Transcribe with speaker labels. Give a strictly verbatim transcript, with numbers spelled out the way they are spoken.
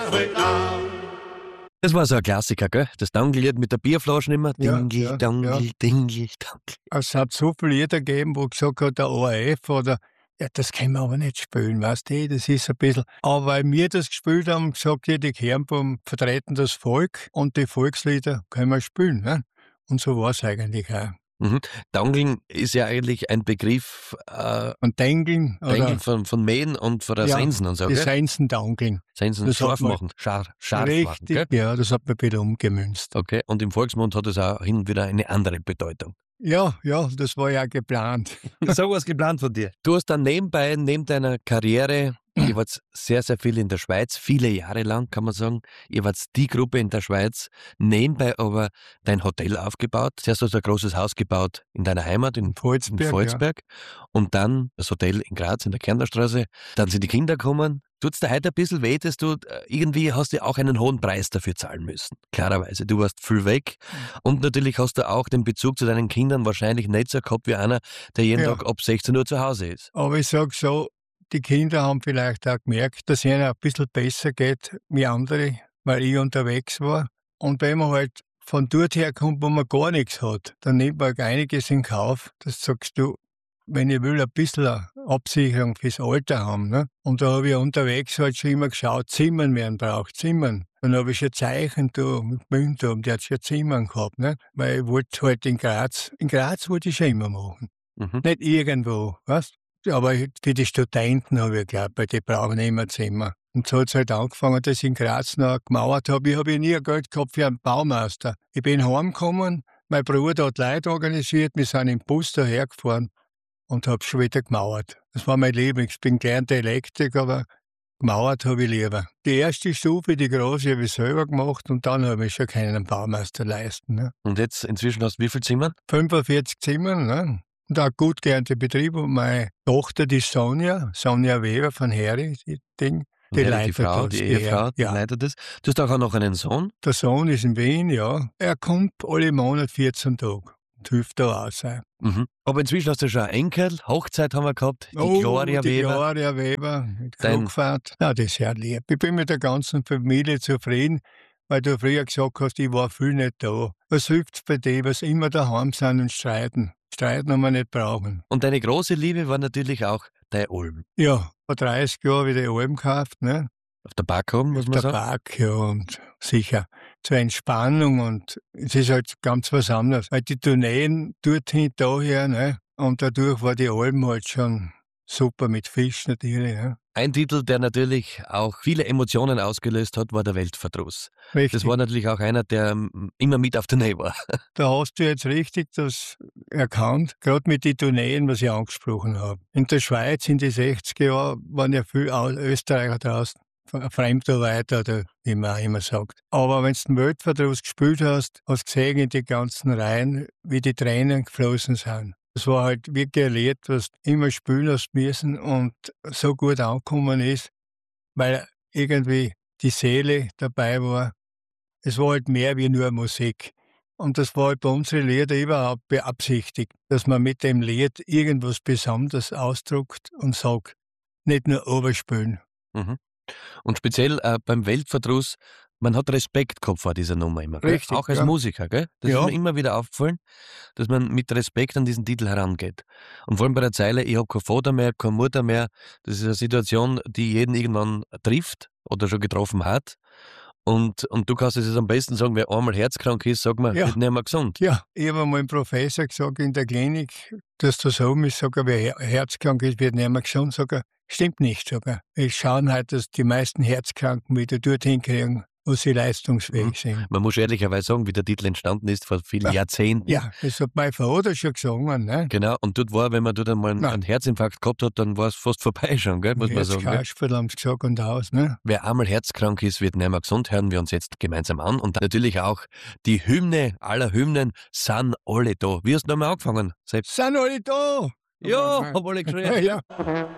Speaker 1: Das war so ein Klassiker, gell? Das Danglied mit der Bierflasche immer.
Speaker 2: Ja,
Speaker 1: Dingel,
Speaker 2: ja,
Speaker 1: Dangel,
Speaker 2: ja.
Speaker 1: Dingel, Dangel.
Speaker 2: Es hat so viele Lieder gegeben, wo gesagt hat, der O R F oder, ja, das können wir aber nicht spielen, weißt du, das ist ein bisschen. Aber weil wir das gespielt haben, gesagt, ja, die Kernbaum vertreten das Volk und die Volkslieder können wir spielen. Ne? Und so war es eigentlich auch.
Speaker 1: Mhm. Dangeln ist ja eigentlich ein Begriff, äh,
Speaker 2: Und Dengeln,
Speaker 1: Dengeln
Speaker 2: oder
Speaker 1: von, von Mähen und von der
Speaker 2: ja,
Speaker 1: Sensen und so,
Speaker 2: die
Speaker 1: gell?
Speaker 2: Sensen dangeln.
Speaker 1: Sensen
Speaker 2: das hat
Speaker 1: scharf
Speaker 2: man-
Speaker 1: machen, scharf, scharf machen,
Speaker 2: Richtig,
Speaker 1: gell?
Speaker 2: ja, das hat man wieder umgemünzt.
Speaker 1: Okay, und im Volksmund hat es auch hin und wieder eine andere Bedeutung.
Speaker 2: Ja, ja, das war ja geplant.
Speaker 1: So was geplant von dir. Du hast dann nebenbei, neben deiner Karriere, ihr wart sehr, sehr viel in der Schweiz, viele Jahre lang, kann man sagen. Ihr wart die Gruppe in der Schweiz, nebenbei aber dein Hotel aufgebaut. Zuerst hast du ein großes Haus gebaut in deiner Heimat, in,
Speaker 2: Volzberg,
Speaker 1: in
Speaker 2: ja.
Speaker 1: Volzberg. Und dann das Hotel in Graz, in der Kärntnerstraße. Dann sind die Kinder gekommen. Tut's dir heute ein bisschen weh, dass du äh, irgendwie hast du auch einen hohen Preis dafür zahlen müssen? Klarerweise, du warst viel weg und natürlich hast du auch den Bezug zu deinen Kindern wahrscheinlich nicht so gehabt wie einer, der jeden
Speaker 2: Ja.
Speaker 1: Tag ab sechzehn Uhr zu Hause ist.
Speaker 2: Aber ich sage so, die Kinder haben vielleicht auch gemerkt, dass es ihnen ein bisschen besser geht wie andere, weil ich unterwegs war. Und wenn man halt von dort her kommt, wo man gar nichts hat, dann nimmt man einiges in Kauf. Das sagst du, wenn ich will, ein bisschen eine Absicherung fürs Alter haben. Ne? Und da habe ich unterwegs halt schon immer geschaut, Zimmern werden braucht, Zimmern. Dann habe ich schon Zeichen da mit München, die hat schon Zimmern gehabt. Ne? Weil ich wollte halt in Graz, in Graz wollte ich schon immer machen.
Speaker 1: Mhm.
Speaker 2: Nicht irgendwo, weißt du? Aber für die Studenten habe ich geglaubt, weil die brauchen immer Zimmer. Und so hat es halt angefangen, dass ich in Graz noch gemauert habe. Ich habe ja nie Geld gehabt für einen Baumeister. Ich bin heimgekommen, mein Bruder hat Leute organisiert, wir sind im Bus daher gefahren und habe schon wieder gemauert. Das war mein Leben. Ich bin gelernter Elektriker, aber gemauert habe ich lieber. Die erste Stufe, die große, habe ich selber gemacht und dann habe ich schon keinen Baumeister leisten. Ne?
Speaker 1: Und jetzt inzwischen hast du wie viele Zimmer?
Speaker 2: fünfundvierzig Zimmer, ne? Und auch gut geernte Betrieb. Und meine Tochter, die Sonja, Sonja Weber von Heri, die Ding, die
Speaker 1: Ja,
Speaker 2: leitet
Speaker 1: die Frau,
Speaker 2: das,
Speaker 1: die Ehefrau,
Speaker 2: Her-
Speaker 1: die
Speaker 2: ja.
Speaker 1: leitet das. Du hast auch noch einen Sohn.
Speaker 2: Der Sohn ist in Wien, ja. Er kommt alle Monate vierzehn Tage und hilft da aus. Sein.
Speaker 1: Mhm. Aber inzwischen hast du schon einen Enkel. Hochzeit haben wir gehabt. Die
Speaker 2: Oh,
Speaker 1: Gloria
Speaker 2: die
Speaker 1: Weber.
Speaker 2: Gloria Weber mit
Speaker 1: Dein-
Speaker 2: Krugfahrt. Ja, das ist sehr lieb. Ich bin mit der ganzen Familie zufrieden, weil du früher gesagt hast, ich war viel nicht da. Was hilft bei denen, was immer daheim sind und streiten? Streiten haben wir nicht brauchen.
Speaker 1: Und deine große Liebe war natürlich auch dein Alm.
Speaker 2: Ja, vor dreißig Jahren wieder Alben gekauft, ne?
Speaker 1: Auf der Backhaben, muss man
Speaker 2: Der
Speaker 1: sagen.
Speaker 2: Park, ja, und sicher zur Entspannung und es ist halt ganz was anderes. Weil die Tourneen dorthin, daher, ne? Und dadurch war die Alben halt schon super mit Fisch natürlich, ne?
Speaker 1: Ein Titel, der natürlich auch viele Emotionen ausgelöst hat, war der Weltverdruss.
Speaker 2: Richtig.
Speaker 1: Das war natürlich auch einer, der mm, immer mit auf Tournee war.
Speaker 2: Da hast du jetzt richtig das erkannt, gerade mit den Tourneen, was ich angesprochen habe. In der Schweiz in den sechziger Jahren waren ja viele Au- Österreicher draußen, F- Fremdarbeiter oder wie man auch immer sagt. Aber wenn du den Weltverdruss gespielt hast, hast du gesehen in die ganzen Reihen, wie die Tränen geflossen sind. Das war halt wirklich ein Lied, was du immer spielen hast müssen und so gut angekommen ist, weil irgendwie die Seele dabei war. Es war halt mehr wie nur Musik. Und das war halt bei unseren Liedern überhaupt beabsichtigt, dass man mit dem Lied irgendwas Besonderes ausdruckt und sagt, nicht nur überspielen.
Speaker 1: Mhm. Und speziell äh, beim Weltverdruss, man hat Respekt gehabt vor dieser Nummer immer. Gell?
Speaker 2: Richtig,
Speaker 1: Auch als
Speaker 2: ja.
Speaker 1: Musiker, gell? Das
Speaker 2: Ja.
Speaker 1: ist mir immer wieder aufgefallen, dass man mit Respekt an diesen Titel herangeht. Und vor allem bei der Zeile, ich habe keinen Vater mehr, keine Mutter mehr, das ist eine Situation, die jeden irgendwann trifft oder schon getroffen hat. Und, und du kannst es jetzt am besten sagen, wer einmal herzkrank ist, sag mal,
Speaker 2: Ja.
Speaker 1: wird nicht mehr gesund.
Speaker 2: Ja, ich habe einmal einem Professor gesagt in der Klinik, dass das so ist, sag, wer her- herzkrank ist, wird nicht mehr gesund. Sag er, stimmt nicht. Sag er. Wir schauen halt, dass die meisten Herzkranken wieder dorthin kriegen, wo sie leistungsfähig
Speaker 1: Mhm.
Speaker 2: sind.
Speaker 1: Man muss ehrlicherweise sagen, wie der Titel entstanden ist, vor vielen
Speaker 2: Ja.
Speaker 1: Jahrzehnten.
Speaker 2: Ja, das hat mein Vater schon gesungen. Ne?
Speaker 1: Genau, und dort war, wenn man dort einmal einen,
Speaker 2: Nein.
Speaker 1: einen Herzinfarkt gehabt hat, dann war es fast vorbei schon, gell, muss man sagen. Gell?
Speaker 2: Herzkasperl haben sie gesagt und aus. Ne?
Speaker 1: Wer einmal herzkrank ist, wird nicht mehr gesund. Hören wir uns jetzt gemeinsam an. Und natürlich auch die Hymne aller Hymnen, sind alle da. Wie hast du nochmal angefangen? Selbst?
Speaker 2: Sind alle da?
Speaker 1: Ja, hab alle geschrien.
Speaker 2: Ja.